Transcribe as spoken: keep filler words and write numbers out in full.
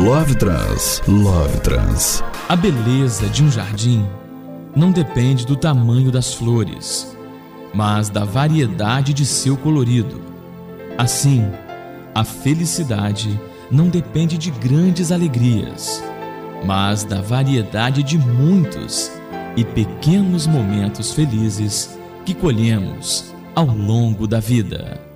Love Trans, Love Trans. A beleza de um jardim não depende do tamanho das flores, mas da variedade de seu colorido. Assim, a felicidade não depende de grandes alegrias, mas da variedade de muitos e pequenos momentos felizes que colhemos ao longo da vida.